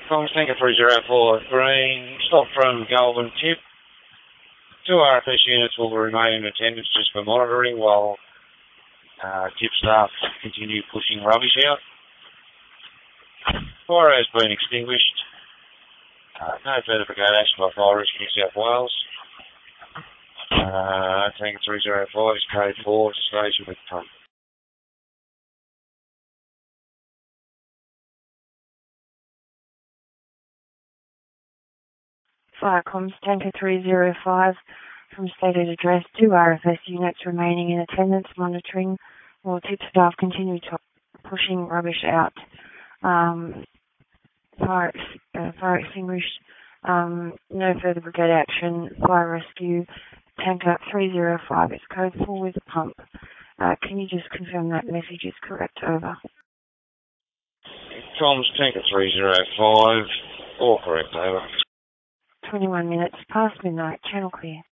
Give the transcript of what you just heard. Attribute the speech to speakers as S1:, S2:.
S1: Comms Tanker 304 Green, stop from Goulburn Tip. 2 RFS units will remain in attendance just for monitoring while tip staff continue pushing rubbish out. Fire has been extinguished. No further brigade action by Fire Rescue New South Wales. Tanker 305 is code 4 to station with pump.
S2: Fire Comms Tanker 305 from stated address, 2 RFS units remaining in attendance monitoring while tip staff continue pushing rubbish out. Fire extinguished. No further brigade action. Fire rescue. Tanker 305. It's code 4 with a pump. Can you just confirm that message is correct? Over.
S1: Comms Tanker 305. All correct. Over.
S2: 21 minutes past midnight. Channel clear.